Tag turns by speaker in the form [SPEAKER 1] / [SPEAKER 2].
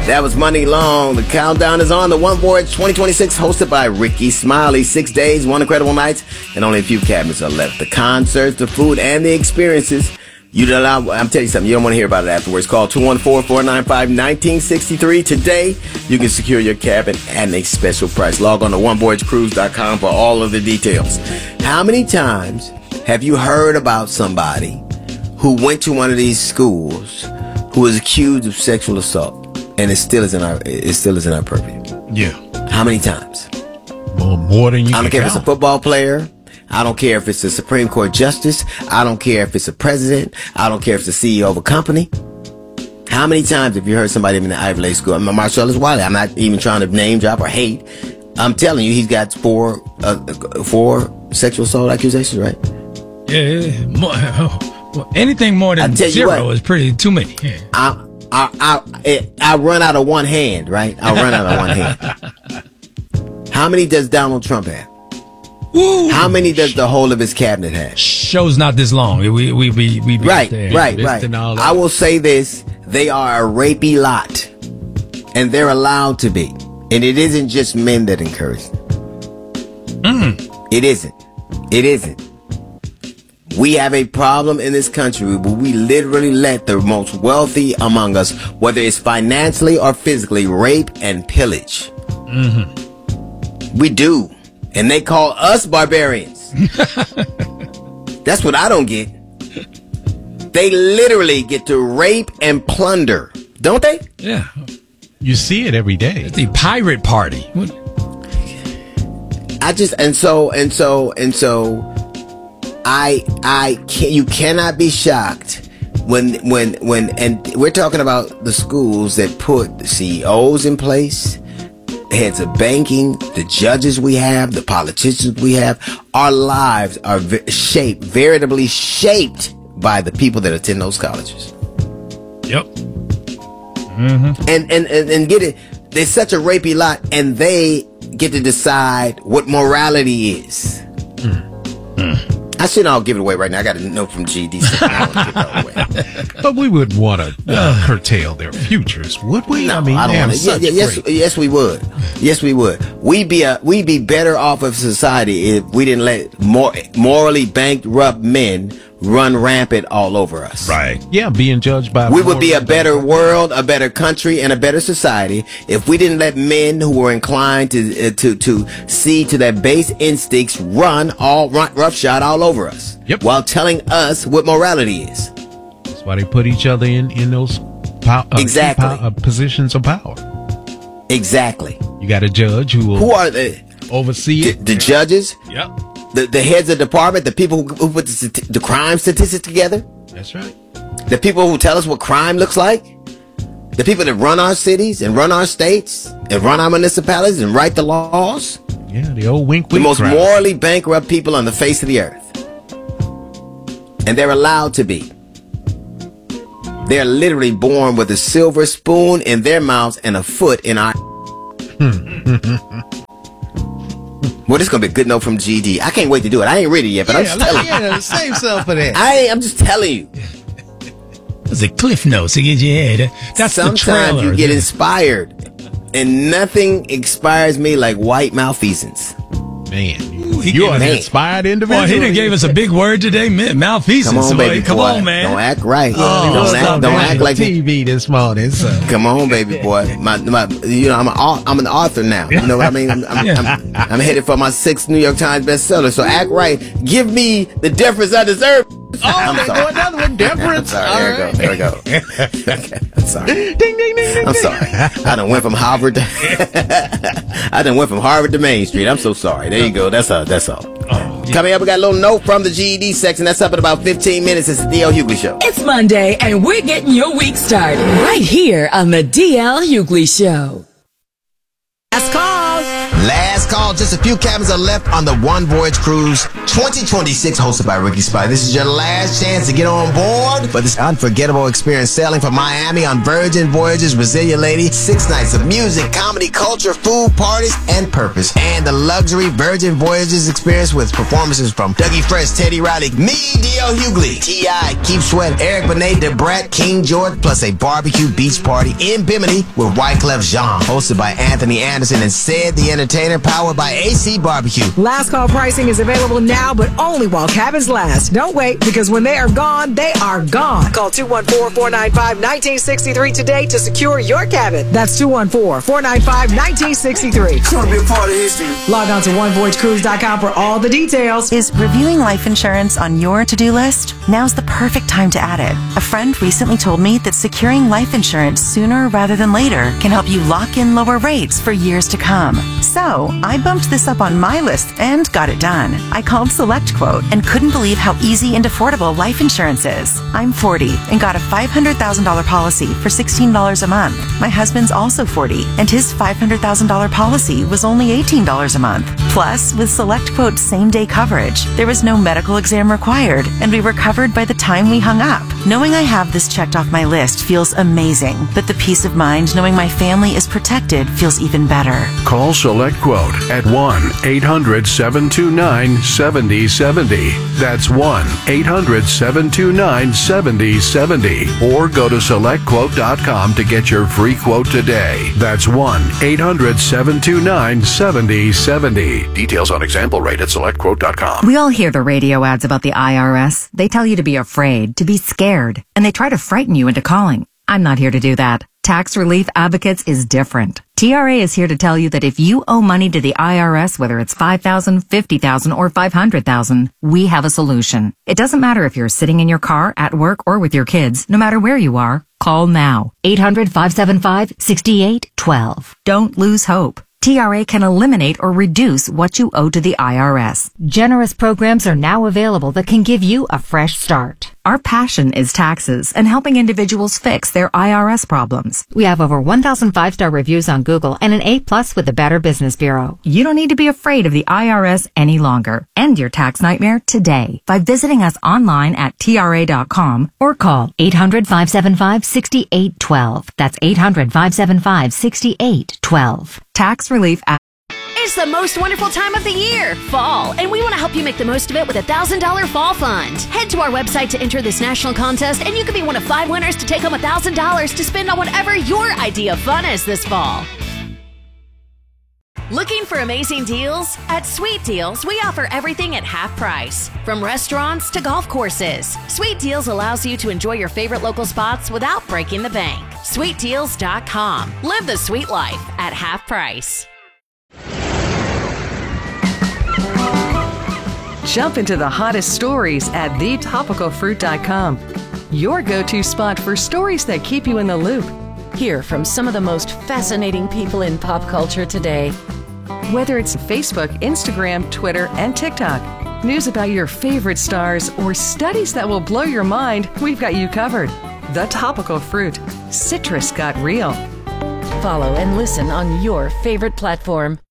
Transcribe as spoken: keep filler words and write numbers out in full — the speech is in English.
[SPEAKER 1] That was Money Long. The countdown is on. The One Voyage twenty twenty-six, hosted by Ricky Smiley. Six days, one incredible night, and only a few cabinets are left. The concerts, the food, and the experiences. You don't allow, I'm telling you something, you don't want to hear about it afterwards. Call two one four, four nine five, one nine six three. Today, you can secure your cabin at a special price. Log on to one voyage cruise dot com for all of the details. How many times have you heard about somebody who went to one of these schools who was accused of sexual assault? And it still is in our it still is in our purview.
[SPEAKER 2] Yeah.
[SPEAKER 1] How many times?
[SPEAKER 2] More, more than you
[SPEAKER 1] I don't
[SPEAKER 2] can
[SPEAKER 1] care
[SPEAKER 2] count.
[SPEAKER 1] if it's a football player. I don't care if it's a Supreme Court justice. I don't care if it's a president. I don't care if it's the C E O of a company. How many times have you heard somebody in the Ivy League school? I'm Marcellus Wiley. I'm not even trying to name drop or hate. I'm telling you, he's got four uh, four sexual assault accusations, right?
[SPEAKER 3] Yeah, yeah. More, oh, anything more than zero is pretty too many. Yeah.
[SPEAKER 1] I, I, I, I run out of one hand, right? I run out of one hand. How many does Donald Trump have?
[SPEAKER 3] Ooh.
[SPEAKER 1] How many does the whole of his cabinet have?
[SPEAKER 3] Show's not this long. We we we we be
[SPEAKER 1] right,
[SPEAKER 3] there.
[SPEAKER 1] right, right. I will say this: they are a rapey lot, and they're allowed to be. And it isn't just men that encourage them.
[SPEAKER 3] Mm.
[SPEAKER 1] It isn't. It isn't. We have a problem in this country where we literally let the most wealthy among us, whether it's financially or physically, rape and pillage.
[SPEAKER 3] Mm-hmm.
[SPEAKER 1] We do. And they call us barbarians. That's what I don't get. They literally get to rape and plunder, don't they?
[SPEAKER 3] Yeah.
[SPEAKER 2] You see it every day.
[SPEAKER 3] It's the pirate party. What?
[SPEAKER 1] I just, and so, and so, and so, I, I can't, you cannot be shocked when, when, when, and we're talking about the schools that put the C E Os in place, heads of banking, the judges we have, the politicians we have. Our lives are v- shaped, veritably shaped by the people that attend those colleges.
[SPEAKER 3] Yep. Mm-hmm.
[SPEAKER 1] And, and, and, and get it, they're such a rapey lot, and they get to decide what morality is.
[SPEAKER 3] Mm. Mm.
[SPEAKER 1] I shouldn't all give it away right now. I got a note from G D. So I don't give it all away.
[SPEAKER 2] But we would want to uh, curtail their futures, would we?
[SPEAKER 1] No,
[SPEAKER 2] I mean,
[SPEAKER 1] I don't want to. Yeah, yeah, yes, yes, we would. Yes, we would. We'd be a, we'd be better off of society if we didn't let more morally bankrupt men run rampant all over us.
[SPEAKER 2] Right. Yeah, being judged by.
[SPEAKER 1] We would be a better world, a better country, and a better society if we didn't let men who were inclined to uh, to to see to their base instincts run all run, roughshod all over us.
[SPEAKER 2] Yep.
[SPEAKER 1] While telling us what morality is.
[SPEAKER 2] That's why they put each other in in those pow- uh,
[SPEAKER 1] exactly
[SPEAKER 2] pow- uh, positions of power.
[SPEAKER 1] Exactly.
[SPEAKER 2] You got a judge who will
[SPEAKER 1] who are the
[SPEAKER 2] oversee
[SPEAKER 1] the,
[SPEAKER 2] it.
[SPEAKER 1] The judges.
[SPEAKER 3] Yep.
[SPEAKER 1] The, the heads of the department, the people who, who put the, the crime statistics together.
[SPEAKER 2] That's right.
[SPEAKER 1] The people who tell us what crime looks like. The people that run our cities and run our states and run our municipalities and write the laws.
[SPEAKER 2] Yeah, the old wink wink.
[SPEAKER 1] The most
[SPEAKER 2] crowd.
[SPEAKER 1] morally bankrupt people on the face of the earth. And they're allowed to be. They're literally born with a silver spoon in their mouths and a foot in our... Well, this is going to be a good note from G D. I can't wait to do it. I ain't ready yet, but
[SPEAKER 2] yeah,
[SPEAKER 1] I'm just telling
[SPEAKER 2] yeah,
[SPEAKER 1] you.
[SPEAKER 2] save some for that.
[SPEAKER 1] I, I'm just telling you.
[SPEAKER 3] It's a cliff notes to get your head. That's
[SPEAKER 1] Sometimes
[SPEAKER 3] the trailer.
[SPEAKER 1] you get inspired, and nothing inspires me like white malfeasance.
[SPEAKER 2] Man,
[SPEAKER 3] He
[SPEAKER 2] you are an
[SPEAKER 1] man.
[SPEAKER 2] inspired individual.
[SPEAKER 3] Boy, he done gave us a big word today, man. Malfeasance.
[SPEAKER 1] Come on,
[SPEAKER 3] boy.
[SPEAKER 1] baby
[SPEAKER 3] Come
[SPEAKER 1] boy.
[SPEAKER 3] on, man.
[SPEAKER 1] Don't act right.
[SPEAKER 3] Oh,
[SPEAKER 1] don't act, don't act like
[SPEAKER 2] T V this morning. So.
[SPEAKER 1] Come on, baby boy. My, my, you know, I'm an, I'm an author now. You know what I mean? I'm, I'm,
[SPEAKER 3] Yeah.
[SPEAKER 1] I'm, I'm headed for my sixth New York Times bestseller. So act right. Give me the deference I deserve.
[SPEAKER 2] Oh,
[SPEAKER 1] I'm
[SPEAKER 2] they
[SPEAKER 1] sorry.
[SPEAKER 2] go another one. Deference.
[SPEAKER 1] I'm sorry. There we go. There we go. Okay, I'm sorry.
[SPEAKER 2] Ding, ding, ding, ding.
[SPEAKER 1] I'm sorry. I done went from Harvard to I done went from Harvard to Main Street. I'm so sorry. There you go. That's all. That's all.
[SPEAKER 3] Oh, yeah.
[SPEAKER 1] Coming up, we got a little note from the G E D section. That's up in about fifteen minutes. It's the D L Hughley Show.
[SPEAKER 4] It's Monday, and we're getting your week started right here on the D L Hughley Show. Last calls.
[SPEAKER 1] Last call, just a few cabins are left on the One Voyage Cruise twenty twenty-six, hosted by Ricky Smiley. This is your last chance to get on board for this unforgettable experience sailing from Miami on Virgin Voyages Brasilia Lady. Six nights of music, comedy, culture, food, parties, and purpose. And the luxury Virgin Voyages experience with performances from Dougie Fresh, Teddy Riley, me, D L Hughley, T I, Keith Sweat, Eric Benet, DeBrat, King George, plus a barbecue beach party in Bimini with Wyclef Jean, hosted by Anthony Anderson and Sid the Entertainer, powered by A C Barbecue.
[SPEAKER 4] Last call pricing is available now, but only while cabins last. Don't wait, because when they are gone, they are gone. Call two one four, four nine five, one nine six three today to secure your cabin. That's two one four, four nine five, one nine six three.
[SPEAKER 5] Come be a part of history.
[SPEAKER 4] Log on to one voyage cruise dot com for all the details.
[SPEAKER 6] Is reviewing life insurance on your to-do list? Now's the perfect time to add it. A friend recently told me that securing life insurance sooner rather than later can help you lock in lower rates for years to come. So, I bumped this up on my list and got it done. I called SelectQuote and couldn't believe how easy and affordable life insurance is. I'm forty and got a five hundred thousand dollars policy for sixteen dollars a month. My husband's also forty and his five hundred thousand dollars policy was only eighteen dollars a month. Plus, with SelectQuote's same-day coverage, there was no medical exam required and we were covered by the time we hung up. Knowing I have this checked off my list feels amazing, but the peace of mind knowing my family is protected feels even better.
[SPEAKER 7] Call SelectQuote at one eight hundred, seven two nine, seven zero seven zero. That's one eight hundred, seven two nine, seven zero seven zero. Or go to select quote dot com to get your free quote today. That's one eight hundred, seven two nine, seven zero seven zero. Details on example rate at select quote dot com.
[SPEAKER 8] We all hear the radio ads about the I R S. They tell you to be afraid, to be scared, and they try to frighten you into calling. I'm not here to do that. Tax Relief Advocates is different. T R A is here to tell you that if you owe money to the I R S, whether it's five thousand dollars, fifty thousand dollars, or five hundred thousand dollars, we have a solution. It doesn't matter if you're sitting in your car, at work, or with your kids. No matter where you are, call now. eight hundred, five seven five, six eight one two. Don't lose hope. T R A can eliminate or reduce what you owe to the I R S. Generous programs are now available that can give you a fresh start. Our passion is taxes and helping individuals fix their I R S problems. We have over one thousand five-star reviews on Google and an A plus with the Better Business Bureau. You don't need to be afraid of the I R S any longer. End your tax nightmare today by visiting us online at T R A dot com or call eight hundred, five seven five, six eight one two. That's eight hundred, five seven five, six eight one two. Tax Relief Act.
[SPEAKER 9] It's the most wonderful time of the year, fall, and we want to help you make the most of it with a one thousand dollars Fall Fund. Head to our website to enter this national contest, and you could be one of five winners to take home one thousand dollars to spend on whatever your idea of fun is this fall. Looking for amazing deals? At Sweet Deals, we offer everything at half price. From restaurants to golf courses, Sweet Deals allows you to enjoy your favorite local spots without breaking the bank. sweet deals dot com. Live the sweet life at half price.
[SPEAKER 10] Jump into the hottest stories at the topical fruit dot com. Your go-to spot for stories that keep you in the loop. Hear from some of the most fascinating people in pop culture today. Whether it's Facebook, Instagram, Twitter, and TikTok, news about your favorite stars, or studies that will blow your mind, we've got you covered. The Topical Fruit. Citrus got real.
[SPEAKER 9] Follow and listen on your favorite platform.